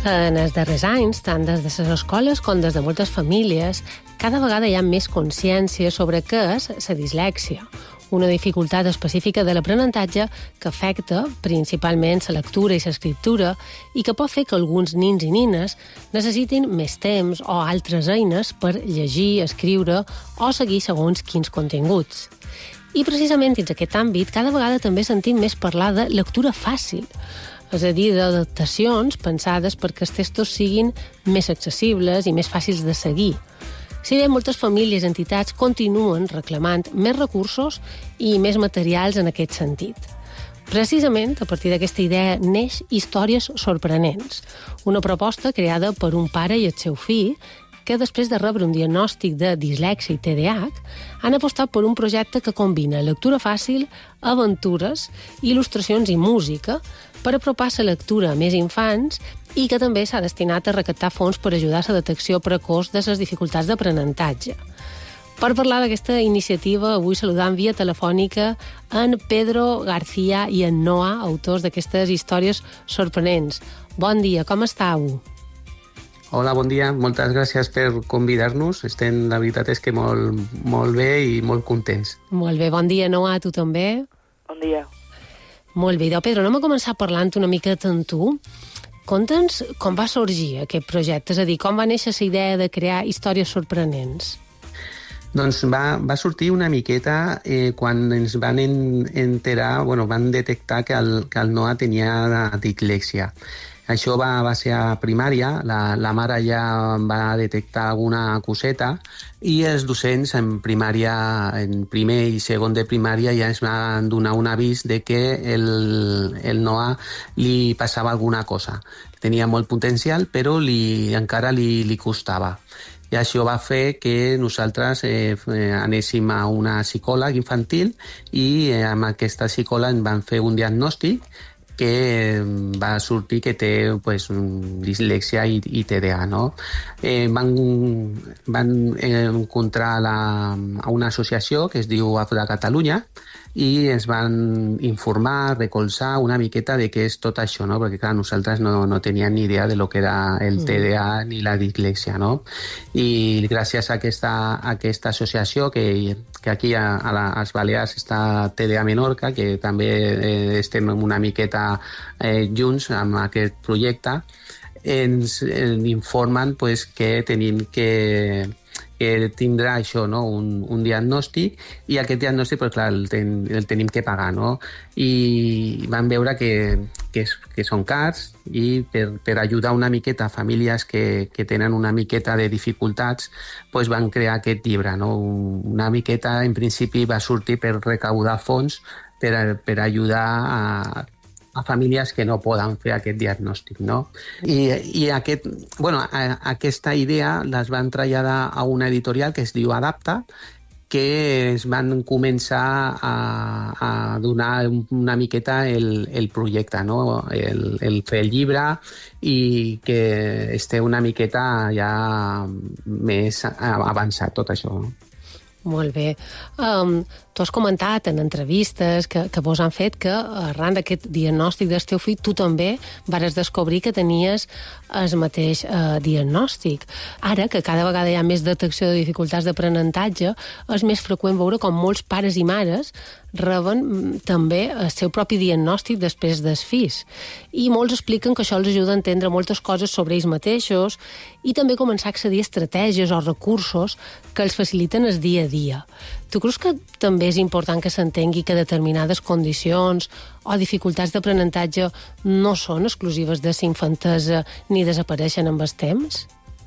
En els darrers anys, tant des de les escoles com des de moltes famílies, cada vegada hi ha més consciència sobre què és la dislèxia, una dificultat específica de l'aprenentatge que afecta principalment la lectura i l'escriptura i que pot fer que alguns nins i nines necessitin més temps o altres eines per llegir, escriure o seguir segons quins continguts. I precisament dins aquest àmbit cada vegada també sentim més parlar de lectura fàcil, és a dir, d'adaptacions pensades perquè els textos siguin més accessibles i més fàcils de seguir. Si bé moltes famílies i entitats continuen reclamant més recursos i més materials en aquest sentit. Precisament, a partir d'aquesta idea, neix Històries sorprenents, una proposta creada per un pare i el seu fill que després de rebre un diagnòstic de dislèxia i TDAH han apostat per un projecte que combina lectura fàcil, aventures, il·lustracions i música per apropar la lectura a més infants i que també s'ha destinat a recaptar fons per ajudar a la detecció precoç de les dificultats d'aprenentatge. Per parlar d'aquesta iniciativa, avui saludam via telefònica en Pedro García i en Noah, autors d'aquestes històries sorprenents. Bon dia, com estàu? Hola, bon dia. Moltes gràcies per convidar-nos. La veritat és que molt bé i molt contents. Molt bé. Bon dia, Noah, a tu també? Bon dia. Molt bé. Idò, Pedro, anem a començar parlant una miqueta amb tu. Conta'ns com va sorgir aquest projecte, és a dir, com va néixer la idea de crear històries sorprenents? Doncs va sortir una miqueta quan ens van enterar, van detectar que el Noah tenia dislèxia. Això va ser a primària, la mare ja va detectar alguna coseta i els docents en primària, en primer i segon de primària, ja ens van donar un avís de que el Noah li passava alguna cosa. Tenia molt potencial, però encara li costava. I això va fer que nosaltres anéssim a una psicòleg infantil i amb aquesta psicòloga ens van fer un diagnòstic que va sortir que té dislèxia i TDAH, no? Van encontrar a una associació que es diu AFDA Catalunya i ens van informar, recolzar una miqueta de què és tot això, no? Perquè, clar, nosaltres no teníem ni idea de lo que era el TDAH ni la dislèxia, no? I gràcies a aquesta associació, que aquí a les Balears està TDAH Menorca, que també estem una miqueta junts amb aquest projecte, ens informen que tenim que tindrà això, no? un diagnòstic, i aquest diagnòstic, clar, el tenim que pagar, no? I van veure que són cars i per ajudar una miqueta a famílies que tenen una miqueta de dificultats, van crear aquest llibre, no? Una miqueta, en principi, va sortir per recaudar fons per ajudar a famílies que no poden fer aquest diagnòstic, no? I aquesta idea les van traslladar a una editorial que es diu Adapta, que es van començar a donar una miqueta el projecte, no? El fer el llibre i que esté una miqueta ja més avançat tot això, no? Molt bé. Tu has comentat en entrevistes que vos han fet que arran d'aquest diagnòstic del teu fill tu també vares descobrir que tenies el mateix diagnòstic. Ara, que cada vegada hi ha més detecció de dificultats d'aprenentatge, és més freqüent veure com molts pares i mares reben també el seu propi diagnòstic després dels fills. I molts expliquen que això els ajuda a entendre moltes coses sobre ells mateixos i també començar a accedir a estratègies o recursos que els faciliten el dia a dia. Tu creus que també és important que s'entengui que determinades condicions o dificultats d'aprenentatge no són exclusives de la infantesa ni desapareixen amb el temps?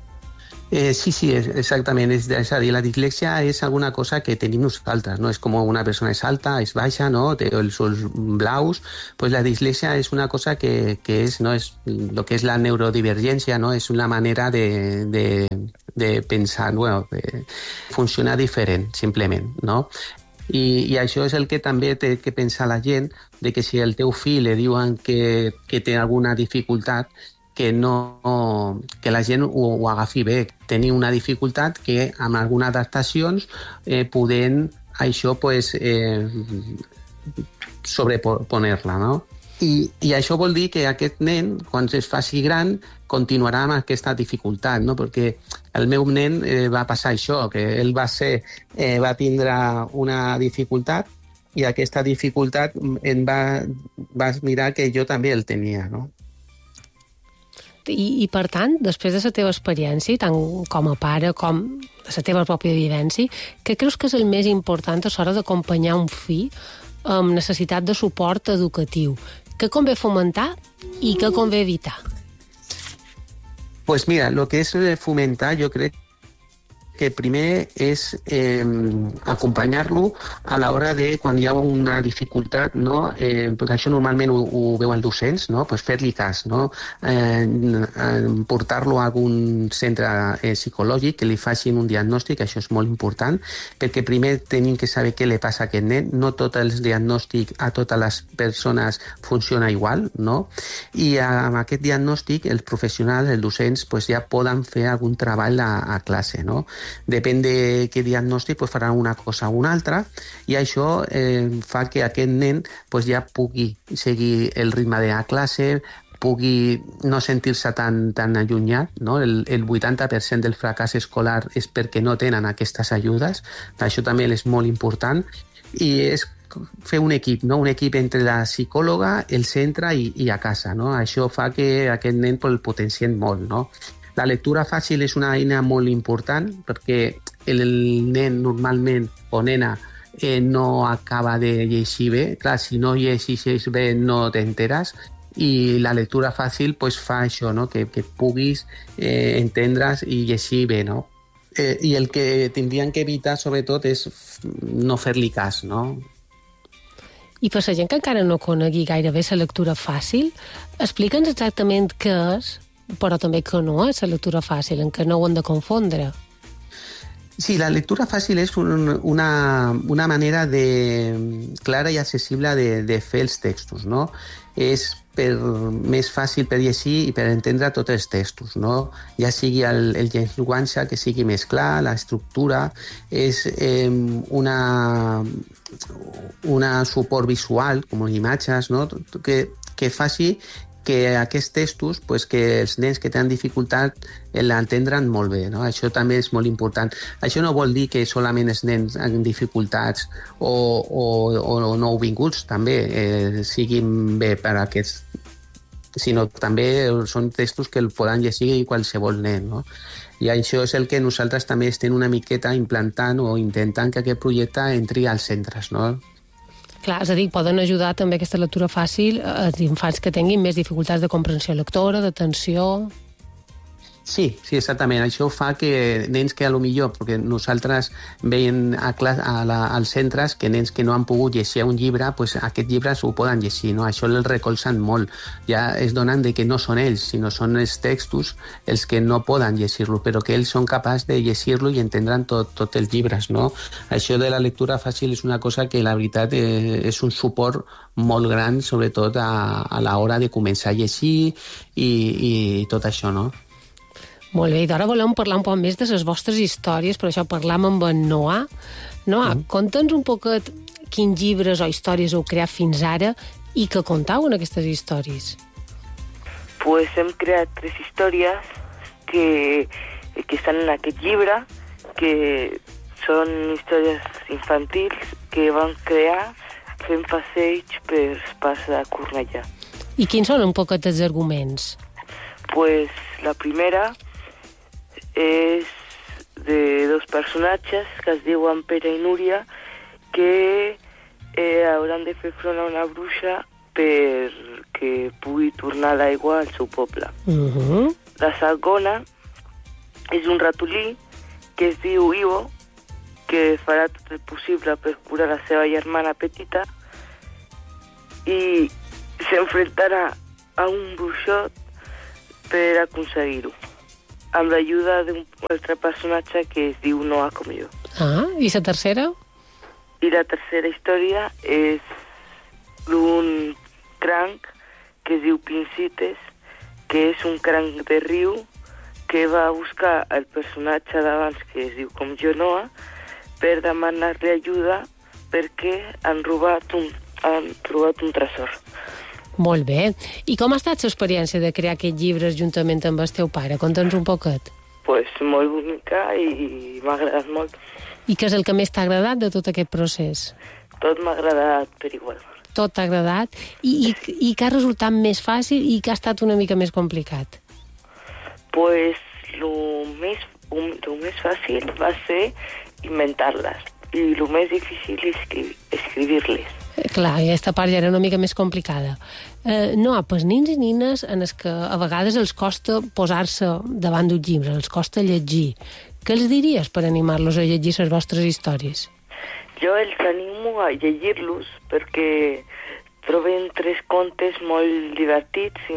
Sí, exactament. És a dir, la dislèxia és alguna cosa que tenim nosaltres, no? És com una persona és alta, és baixa, no? Té els ulls blaus. Pues la dislèxia és una cosa que és, no? És lo que és la neurodivergència, no? És una manera de pensar, de funcionar diferent, simplement, no? I això és el que també té que pensar la gent, de que si al teu fill li diuen que té alguna dificultat, que la gent ho agafi bé. Tenir una dificultat que amb algunes adaptacions podem això sobreponer-la, no? I això vol dir que aquest nen, quan es faci gran, continuarà amb aquesta dificultat, no? Perquè el meu nen va passar això, que ell va tindre una dificultat i aquesta dificultat va mirar que jo també el tenia, no? I per tant, després de la teva experiència, tant com a pare com de la teva pròpia vivència, què creus que és el més important a l'hora d'acompanyar un fill amb necessitat de suport educatiu? Què convé fomentar i què convé evitar? Pues mira, lo que es fomentar, yo creo que primer és acompanyar-lo a l'hora de quan hi ha una dificultat, no? Perquè això normalment ho veuen docents, no? Pues fer-li cas, no? Portar-lo a algun centre psicològic que li facin un diagnòstic, això és molt important, perquè primer tenim que saber què li passa a aquest nen, no tot el diagnòstic a totes les persones funciona igual, no? I amb aquest diagnòstic els professionals, els docents, pues ja poden fer algun treball a classe, no? Depèn de què diagnòstic, pues faran una cosa o una altra, i això fa que aquest nen pues, ja pugui seguir el ritme de la classe, pugui no sentir-se tan allunyat, no? El 80% del fracàs escolar és perquè no tenen aquestes ajudes, això també és molt important, i és fer un equip, no? Un equip entre la psicòloga, el centre i a casa, no? Això fa que aquest nen el potencien molt, no? La lectura fàcil és una eina molt important perquè el nen normalment o nena no acaba de llegir bé. Clar, si no llegeixes bé no t'enteres, i la lectura fàcil pues, fa això, no? que puguis entendre's i llegir bé, no? I el que tindrien que evitar sobretot és no fer-li cas, no? I per la gent que encara no conegui gaire bé la lectura fàcil, explica'ns exactament què és, però també que no és la lectura fàcil, en què no ho hem de confondre. Sí, la lectura fàcil és una manera clara i accessible de fer els textos, no? És més fàcil per llegir i per entendre tots els textos, no? Ja sigui el llenguatge que sigui més clar, l'estructura, és una suport visual, com imatges, no? Que faci que aquests textos, pues, que els nens que tenen dificultat l'entendran molt bé, no? Això també és molt important. Això no vol dir que solament els nens amb dificultats o nouvinguts també siguin bé per a aquests, sinó també són textos que el poden llegir qualsevol nen, no? I això és el que nosaltres també estem una miqueta implantant o intentant que aquest projecte entri als centres, no? Clar, és a dir, poden ajudar també aquesta lectura fàcil als infants que tinguin més dificultats de comprensió lectora, d'atenció... Sí, exactament. Això fa que nens que a lo millor, perquè nosaltres veiem als centres que nens que no han pogut llegir un llibre, pues aquest llibre ho poden llegir, no? Això els recolzen molt. Ja es donen de que no són ells, sinó són els textos els que no poden llegir-lo, però que ells són capaços de llegir-lo i entendran tots els llibres, no? Això de la lectura fàcil és una cosa que la veritat és un suport molt gran, sobretot a l'hora de començar a llegir i tot això, no? Molt bé, i d'ara volem parlar un poc més de les vostres històries, per això parlam amb en Noà. Noà, conta'ns un poquet quins llibres o històries heu creat fins ara i què contau en aquestes històries. Pues hem creat 3 històries que estan en aquest llibre, que són històries infantils que van crear fent passeig per pas de Cornellà. I quins són un poquet els arguments? Pues la primera és de 2 personatges que es diuen Pere i Núria que hauran de fer front a una bruixa perquè pugui tornar l'aigua al seu poble. La segona és un ratolí que es diu Ivo, que farà tot el possible per curar la seva germana petita i s'enfrontarà a un bruixot per aconseguir-ho, amb l'ajuda d'un altre personatge que es diu Noah com jo. Ah, i la tercera? I la tercera història és d'un cranc que es diu Pincites, que és un cranc de riu que va buscar el personatge d'abans que es diu com jo Noah per demanar-li ajuda perquè han robat un tresor. Molt bé. I com ha estat l'experiència de crear aquests llibres juntament amb el teu pare? Conta'ns un poquet. Pues molt bonica i m'ha agradat molt. I què és el que més t'ha agradat de tot aquest procés? Tot m'ha agradat per igual. Tot t'ha agradat? I què ha resultat més fàcil i què ha estat una mica més complicat? Pues lo més fàcil va ser inventar-les i lo més difícil escribir-les. Clar, aquesta part ja era una mica més complicada. No, pels nins i nines en els que a vegades els costa posar-se davant d'un llibre, els costa llegir. Què els diries per animar-los a llegir les vostres històries? Jo els animo a llegir-los perquè troben 3 contes molt divertits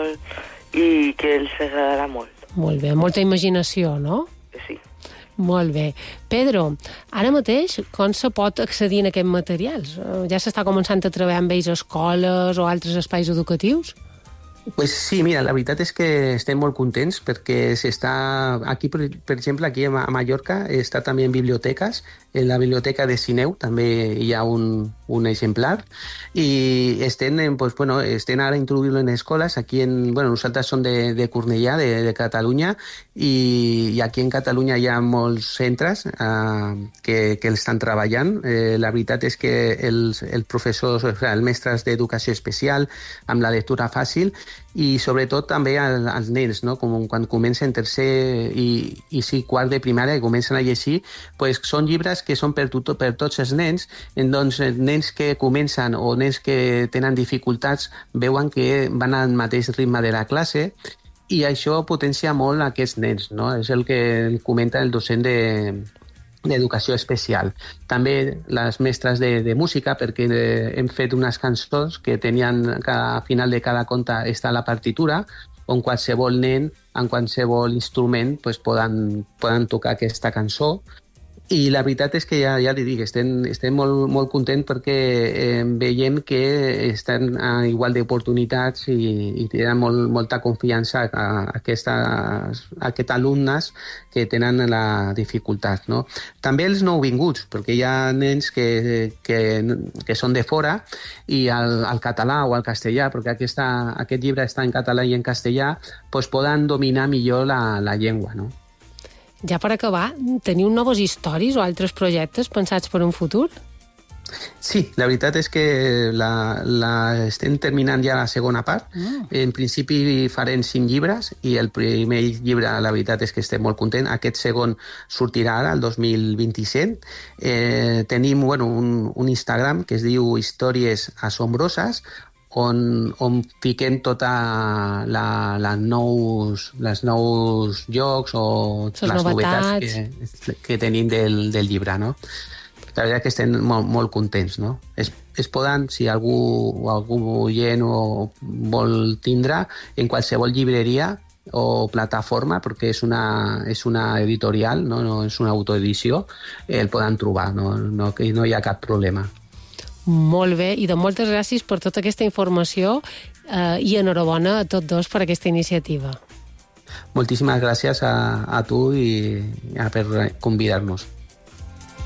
i que els agradarà molt. Molt bé, molta imaginació, no? Sí. Molt bé. Pedro, ara mateix com se pot accedir a aquests materials? Ja s'està començant a treballar amb ells a escoles o altres espais educatius? Pues sí, mira, la veritat és que estem molt contents perquè s'està... Aquí, per exemple, aquí a Mallorca està també en biblioteques. En la biblioteca de Sineu també hi ha un exemplar i estem ara introduint-lo en escoles. Aquí nosaltres som de Cornellà, de Catalunya, i aquí en Catalunya hi ha molts centres que estan treballant. La veritat és que els professors, els mestres d'educació especial, amb la lectura fàcil, i sobretot també als nens, no? Com quan comencen tercer i quart de primària i comencen a llegir, pues són llibres que són per tots els nens. Doncs nens que comencen o nens que tenen dificultats veuen que van al mateix ritme de la classe i això potencia molt aquests nens, no? És el que comenta el docent d'educació especial. També les mestres de música, perquè hem fet unes cançons que tenien, al final de cada conte està la partitura, on qualsevol nen, en qualsevol instrument, pues, poden tocar aquesta cançó. I la veritat és que ja li dic, estem molt contents perquè veiem que estan a igual d'oportunitats i tenen molta confiança a aquests alumnes que tenen la dificultat, no? També els nouvinguts, perquè hi ha nens que són de fora i al català o al castellà, perquè aquest llibre està en català i en castellà, doncs poden dominar millor la llengua, no? Ja per acabar, teniu noves històries o altres projectes pensats per un futur? Sí, la veritat és que estem terminant ja la segona part. En principi farem 5 llibres i el primer llibre, la veritat és que estem molt contents. Aquest segon sortirà ara, el 2027. Tenim un Instagram que es diu Històries Assombroses, on fiquem tota les nous jocs o les novetats que tenim del llibre, no? La veritat que estem molt contents, no? Es poden, si algú oient o vol tindre, en qualsevol llibreria o plataforma, perquè és una editorial, no és una autoedició, el poden trobar, no hi ha cap problema. Molt bé, i moltes gràcies per tota aquesta informació i enhorabona a tots dos per aquesta iniciativa. Moltíssimes gràcies a tu i per convidar-nos.